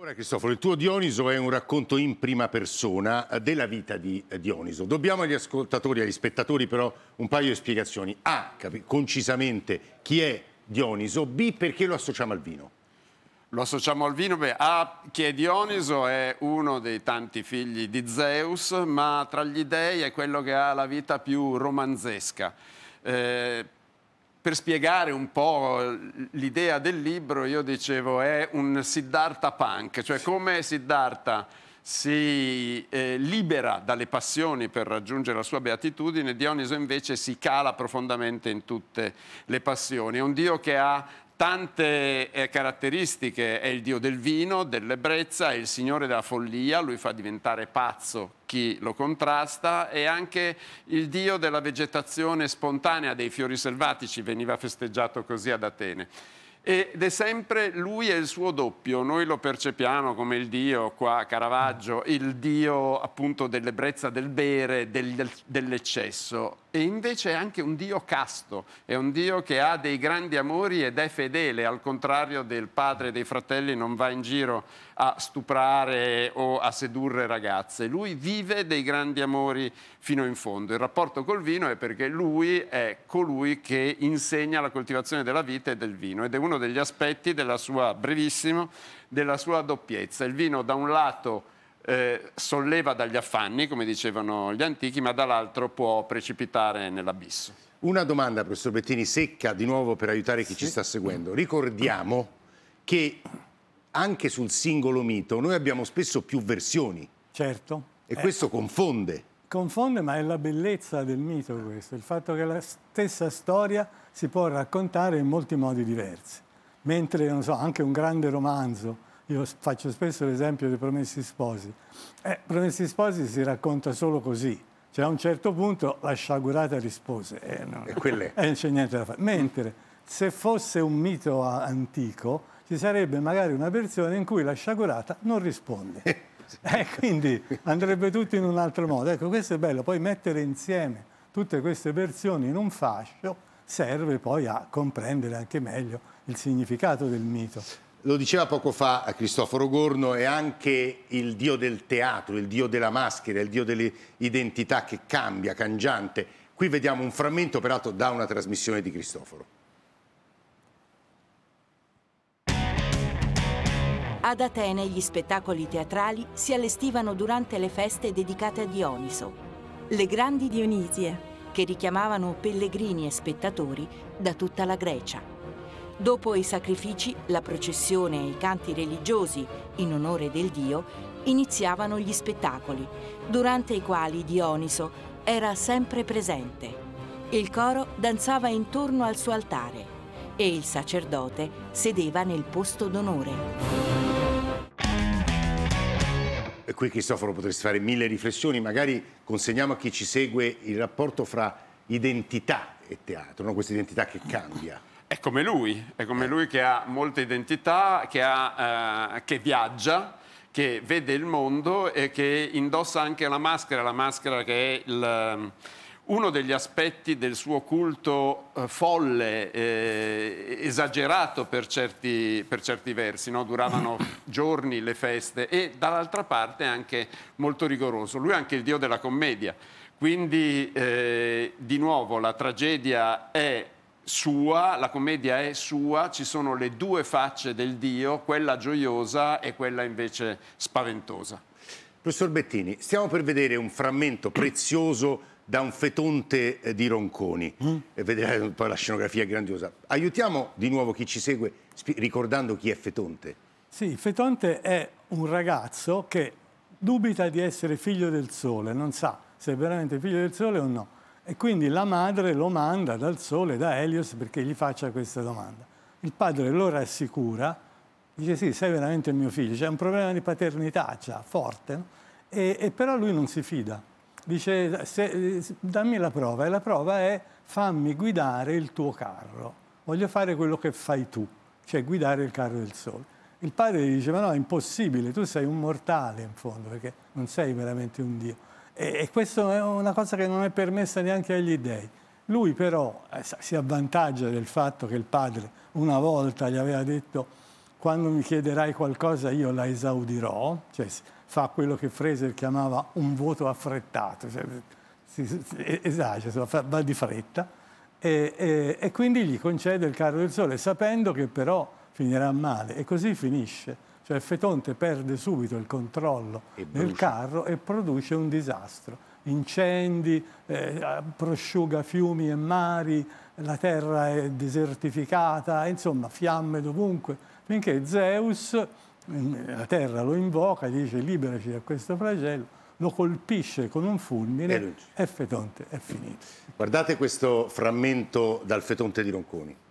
Ora Cristoforo, il tuo Dioniso è un racconto in prima persona della vita di Dioniso. Dobbiamo agli ascoltatori, agli spettatori però un paio di spiegazioni. A, concisamente chi è Dioniso, B, perché lo associamo al vino. Lo associamo al vino, A, chi è Dioniso è uno dei tanti figli di Zeus, ma tra gli dei è quello che ha la vita più romanzesca. Per spiegare un po' l'idea del libro, io dicevo è un Siddhartha punk, cioè come Siddhartha si libera dalle passioni per raggiungere la sua beatitudine, Dioniso invece si cala profondamente in tutte le passioni. È un dio che ha tante caratteristiche, è il dio del vino, dell'ebbrezza, è il signore della follia, lui fa diventare pazzo chi lo contrasta, è anche il dio della vegetazione spontanea, dei fiori selvatici, veniva festeggiato così ad Atene. Ed è sempre lui e il suo doppio, noi lo percepiamo come il dio, qua a Caravaggio, il dio appunto dell'ebbrezza del bere, dell'eccesso, e invece è anche un dio casto, è un dio che ha dei grandi amori ed è fedele, al contrario del padre e dei fratelli, non va in giro a stuprare o a sedurre ragazze, lui vive dei grandi amori fino in fondo. Il rapporto col vino è perché lui è colui che insegna la coltivazione della vita e del vino, ed è uno degli aspetti della sua, brevissimo, della sua doppiezza. Il vino da un lato solleva dagli affanni, come dicevano gli antichi, ma dall'altro può precipitare nell'abisso. Una domanda, professor Bettini, secca di nuovo per aiutare chi ci sta seguendo. Ricordiamo che anche sul singolo mito noi abbiamo spesso più versioni. Certo. E questo confonde. Confonde, ma è la bellezza del mito questo, il fatto che la stessa storia si può raccontare in molti modi diversi. Mentre, non so, anche un grande romanzo, io faccio spesso l'esempio dei Promessi Sposi. Promessi Sposi si racconta solo così. Cioè a un certo punto la sciagurata rispose. E quelle. Non c'è niente da fare. Mentre se fosse un mito antico, ci sarebbe magari una versione in cui la sciagurata non risponde. Quindi andrebbe tutto in un altro modo. Ecco, questo è bello. Poi mettere insieme tutte queste versioni in un fascio serve poi a comprendere anche meglio il significato del mito. Lo diceva poco fa a Cristoforo Gorno, è anche il dio del teatro, il dio della maschera, il dio delle identità che cambia, cangiante. Qui vediamo un frammento, peraltro, da una trasmissione di Cristoforo. Ad Atene gli spettacoli teatrali si allestivano durante le feste dedicate a Dioniso, le grandi Dionisie, che richiamavano pellegrini e spettatori da tutta la Grecia. Dopo i sacrifici, la processione e i canti religiosi in onore del dio iniziavano gli spettacoli, durante i quali Dioniso era sempre presente. Il coro danzava intorno al suo altare e il sacerdote sedeva nel posto d'onore. E qui Cristoforo potresti fare mille riflessioni, magari consegniamo a chi ci segue il rapporto fra identità e teatro, no? Questa identità che cambia. È come lui che ha molte identità, che viaggia, che vede il mondo e che indossa anche la maschera che è uno degli aspetti del suo culto folle, esagerato per certi versi, no? Duravano giorni le feste, e dall'altra parte anche molto rigoroso. Lui è anche il dio della commedia, quindi di nuovo la tragedia è sua, la commedia è sua, ci sono le due facce del dio, quella gioiosa e quella invece spaventosa. Professor Bettini, stiamo per vedere un frammento prezioso da un Fetonte di Ronconi, e vedere poi la scenografia è grandiosa. Aiutiamo di nuovo chi ci segue ricordando chi è Fetonte. Sì, Fetonte è un ragazzo che dubita di essere figlio del sole, non sa se è veramente figlio del sole o no. E quindi la madre lo manda dal sole, da Elios, perché gli faccia questa domanda. Il padre lo rassicura, dice sì, sei veramente mio figlio, c'è un problema di paternità già forte, no? E però lui non si fida. Dice dammi la prova, e la prova è fammi guidare il tuo carro, voglio fare quello che fai tu, cioè guidare il carro del sole. Il padre gli dice ma no, è impossibile, tu sei un mortale in fondo, perché non sei veramente un dio. E questo è una cosa che non è permessa neanche agli dèi. Lui però si avvantaggia del fatto che il padre una volta gli aveva detto quando mi chiederai qualcosa io la esaudirò, cioè fa quello che Fraser chiamava un voto affrettato, cioè, esagera, va di fretta, e quindi gli concede il carro del sole, sapendo che però finirà male, e così finisce. Cioè Fetonte perde subito il controllo del carro e produce un disastro. Incendi, prosciuga fiumi e mari, la terra è desertificata, insomma fiamme dovunque, finché Zeus, la terra lo invoca, gli dice liberaci da questo flagello, lo colpisce con un fulmine e Fetonte è finito. Guardate questo frammento dal Fetonte di Ronconi.